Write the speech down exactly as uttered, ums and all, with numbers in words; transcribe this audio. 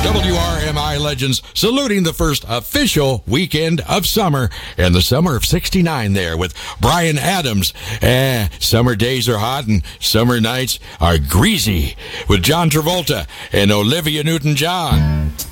W R M I legends saluting the first official weekend of summer and the summer of sixty-nine there with Bryan Adams. Eh, summer days are hot and summer nights are greasy with John Travolta and Olivia Newton-John.